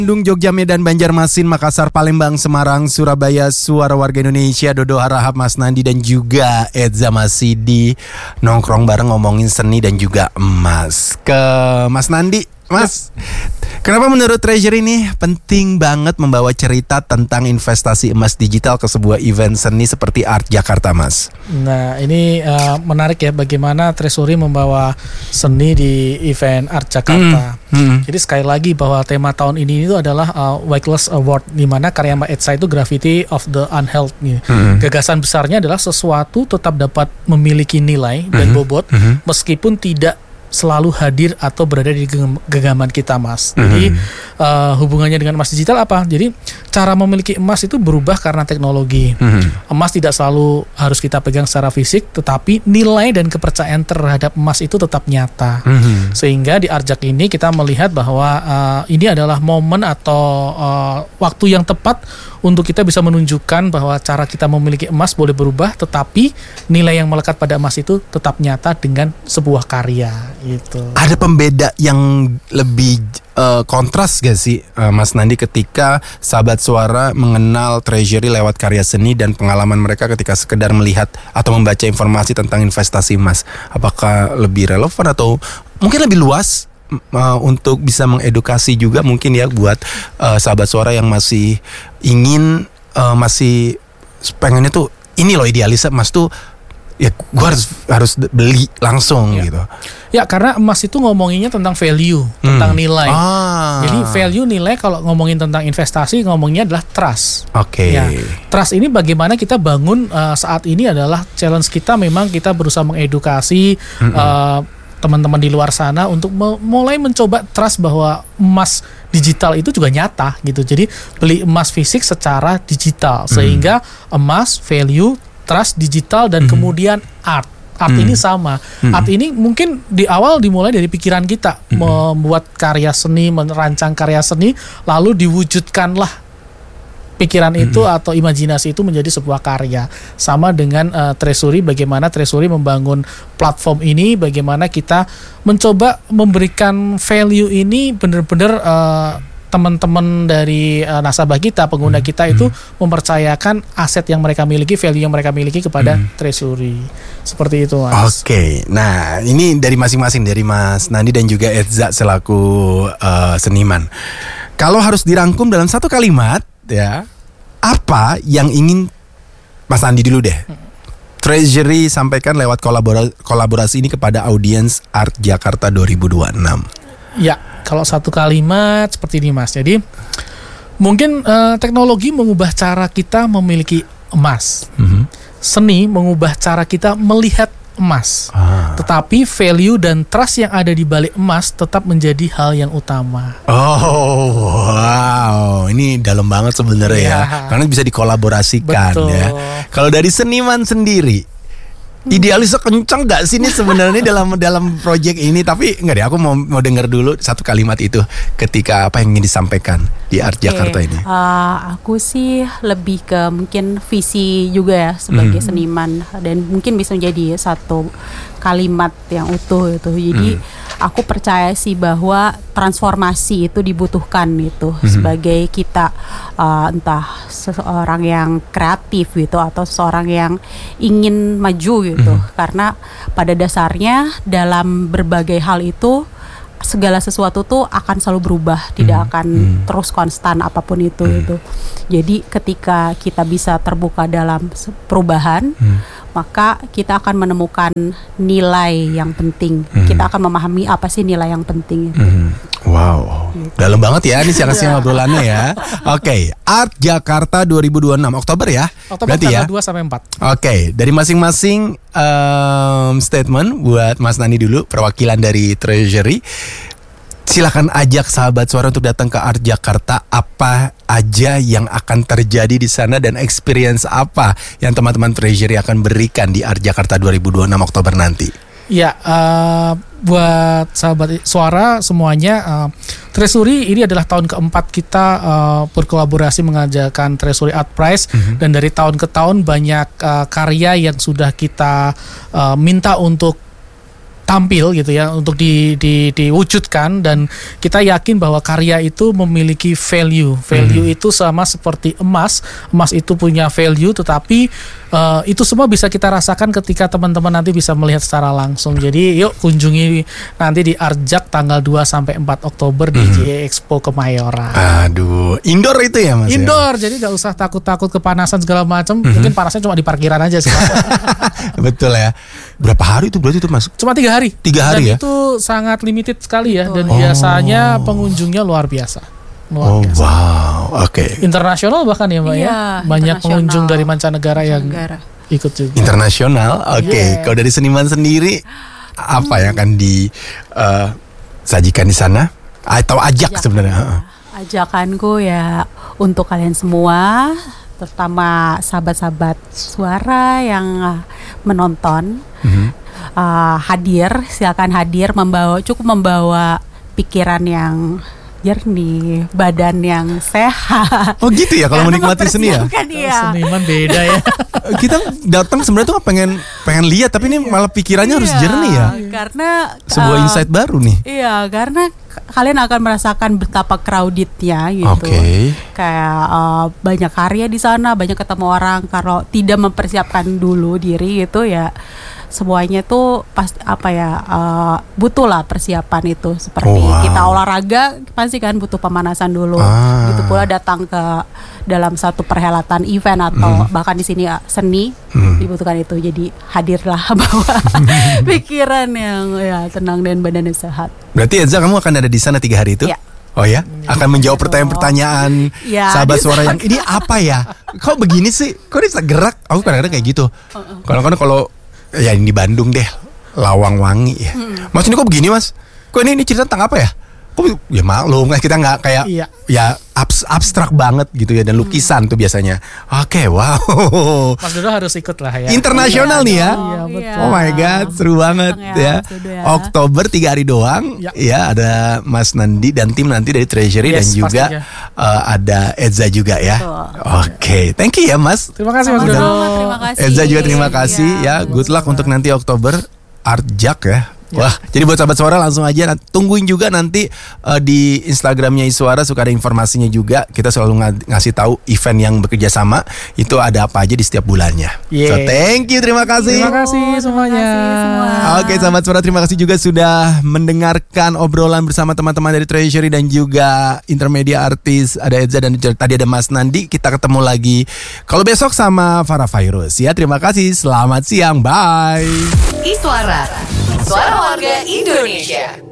Bandung, Jogja, Medan, Banjarmasin, Makassar, Palembang, Semarang, Surabaya, Suara Warga Indonesia, Dodo Harahap, Mas Nandi dan juga Edza masih di nongkrong bareng ngomongin seni dan juga emas. Ke Mas Nandi, Mas, kenapa menurut Treasury ini penting banget membawa cerita tentang investasi emas digital ke sebuah event seni seperti Art Jakarta, Mas? Nah, ini menarik ya bagaimana Treasury membawa seni di event Art Jakarta. Jadi sekali lagi bahwa tema tahun ini itu adalah Wycliffe Award, di mana karya Mbak Edza itu Gravity of the Unheld. Gagasan besarnya adalah sesuatu tetap dapat memiliki nilai dan bobot meskipun tidak selalu hadir atau berada di genggaman kita, Mas. Jadi hubungannya dengan emas digital apa? Jadi cara memiliki emas itu berubah karena teknologi. Emas tidak selalu harus kita pegang secara fisik, tetapi nilai dan kepercayaan terhadap emas itu tetap nyata. Sehingga di Arjak ini kita melihat bahwa ini adalah momen atau waktu yang tepat untuk kita bisa menunjukkan bahwa cara kita memiliki emas boleh berubah, tetapi nilai yang melekat pada emas itu tetap nyata dengan sebuah karya. Gitu. Ada pembeda yang lebih kontras gak sih, Mas Nandi, ketika sahabat suara mengenal Treasury lewat karya seni dan pengalaman mereka ketika sekedar melihat atau membaca informasi tentang investasi emas? Apakah lebih relevan atau mungkin lebih luas untuk bisa mengedukasi juga mungkin ya buat sahabat suara yang masih ingin masih pengennya tuh ini loh idealis emas tuh ya gue harus beli langsung gitu. Ya, karena emas itu ngomonginnya tentang value, tentang nilai. Jadi value, nilai, kalau ngomongin tentang investasi ngomongnya adalah trust. Ya, trust ini bagaimana kita bangun saat ini adalah challenge kita. Memang kita berusaha mengedukasi teman-teman di luar sana untuk mulai mencoba trust bahwa emas digital itu juga nyata gitu. Jadi beli emas fisik secara digital sehingga emas, value, trust digital dan kemudian art ini sama. Art ini mungkin di awal dimulai dari pikiran kita, membuat karya seni, merancang karya seni, lalu diwujudkanlah pikiran itu atau imajinasi itu menjadi sebuah karya. Sama dengan Treasury, bagaimana Treasury membangun platform ini, bagaimana kita mencoba memberikan value ini benar-benar teman-teman dari nasabah kita, pengguna kita itu mempercayakan aset yang mereka miliki, value yang mereka miliki kepada Treasury. Seperti itu, Mas. Oke. Nah, ini dari masing-masing, dari Mas Nandi dan juga Edza selaku seniman. Kalau harus dirangkum dalam satu kalimat, ya, apa yang ingin Mas Nandi dulu deh Treasury sampaikan lewat kolaborasi ini kepada audiens Art Jakarta 2026? Ya, kalau satu kalimat seperti ini, Mas. Jadi mungkin teknologi mengubah cara kita memiliki emas. Seni mengubah cara kita melihat emas. Tetapi value dan trust yang ada di balik emas tetap menjadi hal yang utama. Oh, wow. Ini dalam banget sebenarnya ya. Karena bisa dikolaborasikan. Betul. Ya. Kalau dari seniman sendiri, idealisnya kencang gak sih ini sebenarnya dalam project ini? Tapi enggak deh, aku mau dengar dulu satu kalimat itu ketika apa yang ingin disampaikan di Art Jakarta ini. Aku sih lebih ke mungkin visi juga ya sebagai seniman, dan mungkin bisa menjadi satu kalimat yang utuh itu. Jadi aku percaya sih bahwa transformasi itu dibutuhkan itu sebagai kita entah seseorang yang kreatif gitu atau seseorang yang ingin maju gitu. Karena pada dasarnya dalam berbagai hal itu segala sesuatu tuh akan selalu berubah, tidak akan terus konstan apapun itu gitu. Jadi ketika kita bisa terbuka dalam perubahan, maka kita akan menemukan nilai yang penting. Kita akan memahami apa sih nilai yang penting itu. Wow, dalam banget ya ini siang-siang obrolannya ya. Oke, Art Jakarta 2026 Oktober ya. Oktober tanggal 2 sampai 4. Oke, dari masing-masing statement buat Mas Nandi dulu, perwakilan dari Treasury. Silakan ajak sahabat suara untuk datang ke Art Jakarta. Apa aja yang akan terjadi di sana dan experience apa yang teman-teman Treasury akan berikan di Art Jakarta 2026 Oktober nanti? Ya, buat sahabat suara semuanya, Treasury ini adalah tahun keempat kita berkolaborasi mengajarkan Treasury Art Prize, dan dari tahun ke tahun banyak karya yang sudah kita minta untuk tampil gitu ya, untuk diwujudkan, dan kita yakin bahwa karya itu memiliki value. Value itu sama seperti emas. Emas itu punya value, tetapi itu semua bisa kita rasakan ketika teman-teman nanti bisa melihat secara langsung. Jadi yuk kunjungi nanti di Arjak tanggal 2 sampai 4 Oktober di JIE Expo Kemayoran. Aduh, indoor itu ya Mas? Indoor, jadi gak usah takut-takut kepanasan segala macam. Mungkin panasnya cuma di parkiran aja sih. Betul ya. Berapa hari itu berarti itu Mas? Cuma 3 hari. 3 hari dan ya? itu sangat limited sekali ya. Dan biasanya pengunjungnya luar biasa. Biasa. Wow, oke. Internasional bahkan ya Mbak ya. Banyak pengunjung dari mancanegara yang ikut juga. Internasional, oke. Kalau dari seniman sendiri, apa yang akan disajikan di sana? Atau ajak sebenarnya? Ajakanku ya untuk kalian semua, terutama sahabat-sahabat suara yang menonton, hadir, silakan hadir, membawa pikiran yang jernih, badan yang sehat. Oh gitu ya kalau menikmati seni ya? Seniman beda ya. Kita datang sebenarnya tuh pengen lihat, tapi ini malah pikirannya harus jernih ya. Karena sebuah insight baru nih. Iya, karena kalian akan merasakan betapa crowdednya gitu. Kayak banyak karya di sana, banyak ketemu orang. Kalau tidak mempersiapkan dulu diri itu ya, semuanya tuh pasti butuh lah persiapan itu. Seperti kita olahraga pasti kan butuh pemanasan dulu. Gitu pula datang ke dalam satu perhelatan event atau bahkan di sini seni dibutuhkan itu. Jadi hadirlah bawa pikiran yang tenang dan badan yang sehat. Berarti Edza kamu akan ada di sana 3 hari itu? Ya. Oh ya, akan menjawab pertanyaan-pertanyaan sahabat suara yang ini apa ya? Kok begini sih? Kok bisa gerak? Aku kadang-kadang kayak gitu. Kadang-kadang kalau ya ini di Bandung deh, Lawang Wangi ya. Mas ini kok begini Mas? Kok ini cerita tentang apa ya? Kok ya maklum kita nggak kayak ya abstrak banget gitu ya, dan lukisan tuh biasanya. Oke, wow. Mas Dodo harus ikut lah ya. Internasional nih ya. Iya, betul. Oh my god, seru banget ya. Oktober 3 hari doang. Ya, ada Mas Nandi dan tim nanti dari Treasury dan juga ada Edza juga ya. Oke, thank you ya Mas. Terima kasih Mas Dodo. Terima kasih. Edza juga terima kasih ya. Good luck untuk nanti Oktober Arjak ya. Wah, jadi buat sahabat suara langsung aja tungguin juga nanti di Instagramnya Iswara suka ada informasinya juga. Kita selalu ngasih tahu event yang bekerja sama itu ada apa aja di setiap bulannya. So thank you, terima kasih. Terima kasih semuanya. Oke, sahabat suara, terima kasih juga sudah mendengarkan obrolan bersama teman-teman dari Treasury dan juga Intermedia Artis. Ada Edza dan tadi ada Mas Nandi. Kita ketemu lagi kalau besok sama Farah Fairuz ya. Terima kasih, selamat siang, bye. Iswara, suara warga Indonesia.